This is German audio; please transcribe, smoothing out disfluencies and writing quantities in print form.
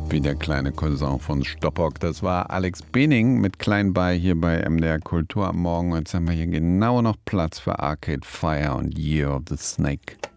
Wie der kleine Cousin von Stoppock. Das war Alex Bening mit Klein bei hier bei MDR Kultur am Morgen. Jetzt haben wir hier genau noch Platz für Arcade Fire und Year of the Snake.